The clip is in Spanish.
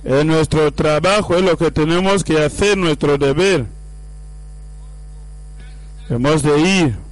En nuestro trabajo es lo que tenemos que hacer, nuestro deber. Hemos de ir